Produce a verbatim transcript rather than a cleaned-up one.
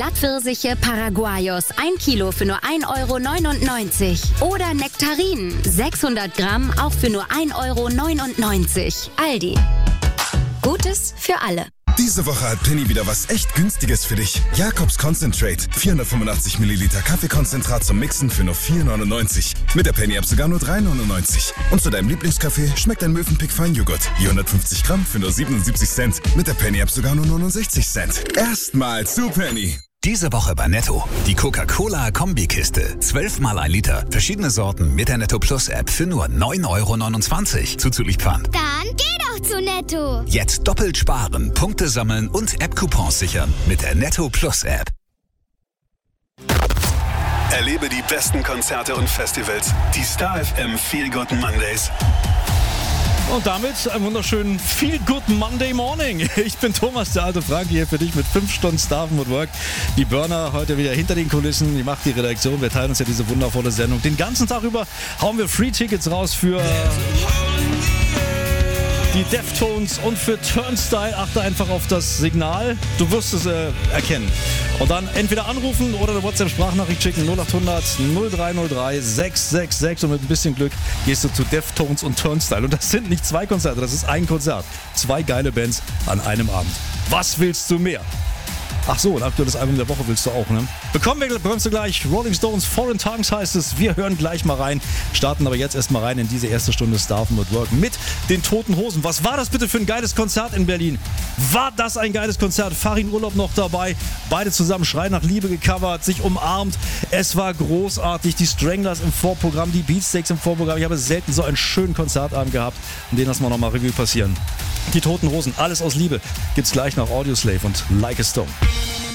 Blattpfirsiche Paraguayos, ein Kilo für nur ein Euro neunundneunzig. Oder Nektarinen, sechshundert Gramm, auch für nur ein Euro neunundneunzig. Aldi. Gutes für alle. Diese Woche hat Penny wieder was echt Günstiges für dich. Jakobs Concentrate. vierhundertfünfundachtzig Milliliter Kaffeekonzentrat zum Mixen für nur vier neunundneunzig. Mit der Penny-App sogar nur drei neunundneunzig. Und zu deinem Lieblingskaffee schmeckt ein Mövenpick Feinjoghurt. vierhundertfünfzig Gramm für nur siebenundsiebzig Cent. Mit der Penny-App sogar nur neunundsechzig Cent. Erstmal zu Penny. Diese Woche bei Netto. Die Coca-Cola-Kombikiste. zwölf mal ein Liter. Verschiedene Sorten mit der Netto Plus App für nur neun Euro neunundzwanzig. Zuzüglich Pfand. Dann geh doch zu Netto. Jetzt doppelt sparen, Punkte sammeln und App-Coupons sichern mit der Netto Plus App. Erlebe die besten Konzerte und Festivals. Die Star F M Feel Good Mondays. Und damit einen wunderschönen Feel Good Monday Morning. Ich bin Thomas, der alte Frank, hier für dich mit fünf Stunden Star at Work. Die Burner heute wieder hinter den Kulissen. Die macht die Redaktion. Wir teilen uns ja diese wundervolle Sendung. Den ganzen Tag über hauen wir Free-Tickets raus für die Deftones und für Turnstile. Achte einfach auf das Signal. Du wirst es äh, erkennen. Und dann entweder anrufen oder eine WhatsApp-Sprachnachricht schicken. null achthundert null drei null drei sechs sechs sechs. Und mit ein bisschen Glück gehst du zu Deftones und Turnstile. Und das sind nicht zwei Konzerte, das ist ein Konzert. Zwei geile Bands an einem Abend. Was willst du mehr? Ach so, ein aktuelles Album der Woche willst du auch, ne? Bekommen wir, bekommst du gleich. Rolling Stones, Foreign Tongues heißt es. Wir hören gleich mal rein. Starten aber jetzt erstmal rein in diese erste Stunde Star at Work mit den Toten Hosen. Was war das bitte für ein geiles Konzert in Berlin? War das ein geiles Konzert? Farin Urlaub noch dabei. Beide zusammen Schrei nach Liebe gecovert, sich umarmt. Es war großartig. Die Stranglers im Vorprogramm, die Beatsteaks im Vorprogramm. Ich habe selten so einen schönen Konzertabend gehabt. Und den lassen wir nochmal Revue passieren. Die Toten Hosen, alles aus Liebe. Gibt's gleich nach Audioslave und Like a Stone.